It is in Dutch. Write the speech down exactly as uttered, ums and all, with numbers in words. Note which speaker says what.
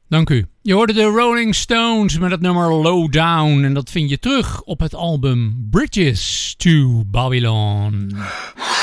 Speaker 1: Dank u. Je hoorde de Rolling Stones met het nummer Low Down. En dat vind je terug op het album Bridges to Babylon.